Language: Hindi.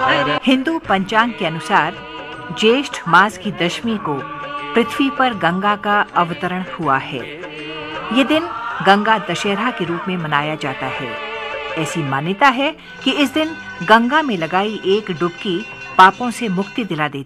हिंदू पंचांग के अनुसार ज्येष्ठ मास की दशमी को पृथ्वी पर गंगा का अवतरण हुआ है। ये दिन गंगा दशहरा के रूप में मनाया जाता है। ऐसी मान्यता है कि इस दिन गंगा में लगाई एक डुबकी पापों से मुक्ति दिला देती है।